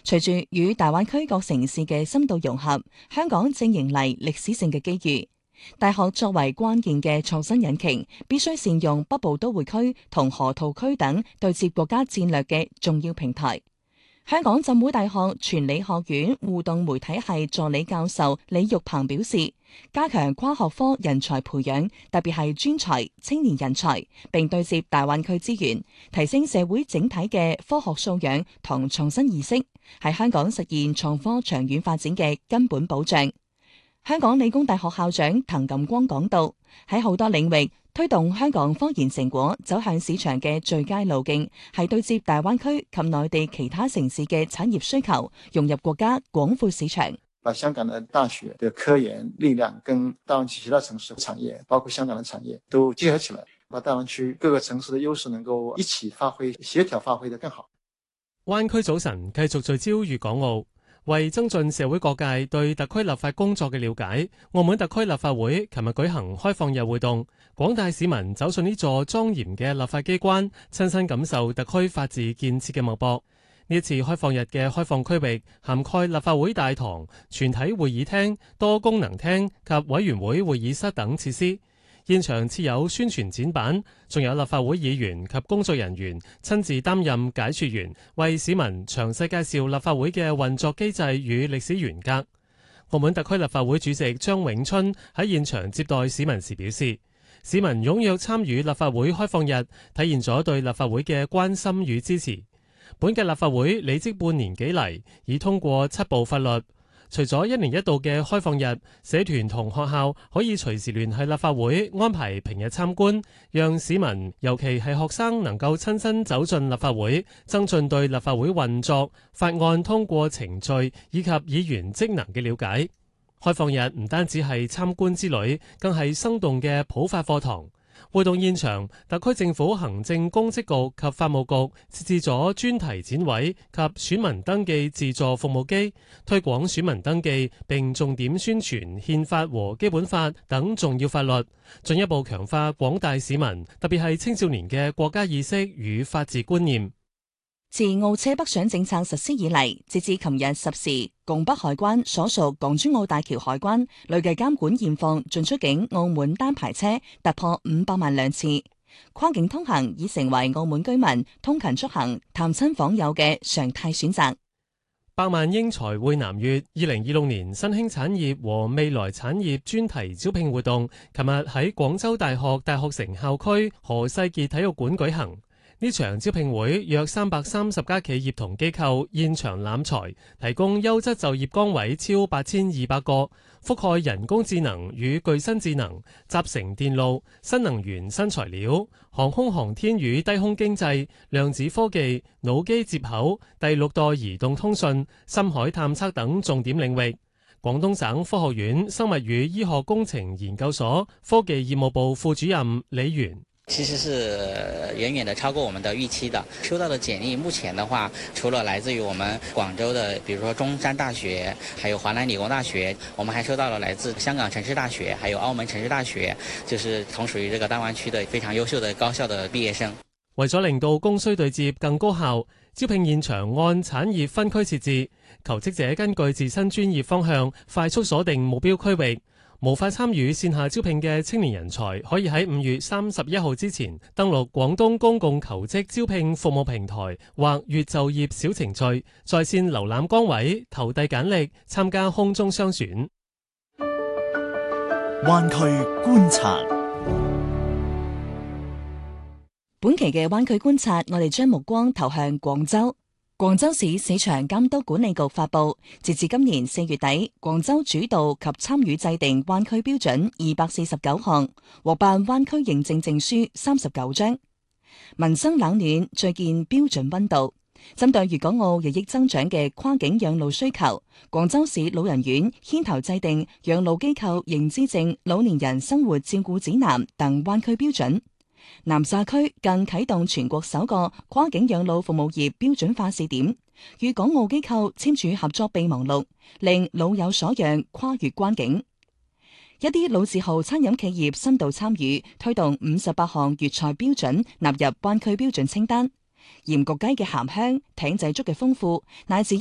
隨住與大灣區各城市嘅深度融合，香港正迎嚟歷史性嘅機遇。大學作為關鍵嘅創新引擎，必須善用北部都會區同河套區等對接國家戰略嘅重要平台。香港浸會大學傳理學院互動媒體系助理教授李玉鵬表示，加強跨學科人才培養，特別係專才、青年人才，並對接大灣區資源，提升社會整體嘅科學素養同創新意識，係香港實現創科長遠發展嘅根本保障。香港理工大學校長滕錦光講到，喺好多領域推動香港科研成果走向市場嘅最佳路徑，係對接大灣區及內地其他城市嘅產業需求，融入國家廣闊市場。 把香港的大學的科研力量跟大灣區其他城市產業，包括香港的產業都結合起來，把大灣區各個城市的優勢能夠一起發揮，協調發揮得更好。 灣區早晨繼續聚焦粵港澳。為增進社會各界對特區立法工作嘅了解，澳門特區立法會琴日舉行開放日活動，廣大市民走進呢座莊嚴嘅立法機關，親身感受特區法治建設嘅脈搏。呢次開放日嘅開放區域涵蓋立法會大堂、全體會議廳、多功能廳及委員會會議室等設施。現場設有宣傳展板，仲有立法會議員及工作人員親自擔任解說員，為市民詳細介紹立法會嘅運作機制與歷史沿革。澳門特區立法會主席張永春喺現場接待市民時表示，市民踴躍參與立法會開放日，體現咗對立法會嘅關心與支持。本屆立法會履職半年幾嚟，已通過7部法律。除咗1年1度嘅開放日，社團同學校可以隨時聯繫立法會安排平日參觀，讓市民尤其係學生能夠親身走進立法會，增進對立法會運作、法案通過程序以及議員職能嘅了解。開放日唔單止係參觀之旅，更係生動嘅普法課堂。活動現場，特區政府行政公職局及法務局設置咗專題展位及選民登記自助服務機，推廣選民登記並重點宣傳憲法和基本法等重要法律，進一步強化廣大市民，特別係青少年嘅國家意識與法治觀念。 自澳車北上政策實施以嚟，截至琴日10時，拱北海關所屬港珠澳大橋海關累計監管驗放進出境澳門單牌車突破500萬輛次，跨境通行已成為澳門居民通勤出行、探親訪友嘅常態選擇。 百萬英才匯南粵2026年新興產業和未來產業專題招聘活動，琴日喺廣州大學大學城校區何世傑體育館舉行。呢場招聘會約330家企業同機構現場攬才，提供優質就業崗位超8200個，覆蓋人工智能與具身智能、集成電路、新能源新材料、航空航天與低空經濟、量子科技、腦機接口、第6代移動通訊、深海探測等重點領域。廣東省科學院生物與醫學工程研究所科技業務部副主任李源。 其實是遠遠的超過我們的預期的。收到的簡歷目前的話，除了來自於我們廣州的，比如說中山大學，還有華南理工大學，我們還收到了來自香港城市大學，還有澳門城市大學，就是同屬於這個大灣區的非常優秀的高校的畢業生。 為咗令到供需對接更高效，招聘現場按產業分區設置，求職者根據自身專業方向快速鎖定目標區域。無法參與線下招聘嘅青年人才，可以喺5月31號之前登錄廣東公共求職招聘服務平台或粵就業小程序，在線瀏覽崗位、投遞簡歷、參加空中雙選。 灣區觀察， 本期嘅灣區觀察，我哋將目光投向廣州。廣州市市場監督管理局發布，截至今年4月底，廣州主導及參與制定灣區標準249項，獲辦灣區認證證書39張。民生冷暖最見標準溫度。針對粵港澳日益增長嘅跨境養老需求，廣州市老人院牽頭制定養老機構認知症老年人生活照顧指南等灣區標準。南沙區更啟動全國首個跨境養老服務業標準化試點，與港澳機構簽署合作備忘錄，令老有所養跨越關境。一啲老字號餐飲企業深度參與，推動58項粵菜標準納入灣區標準清單。鹽焗雞嘅鹹香、艇仔粥嘅豐富，乃至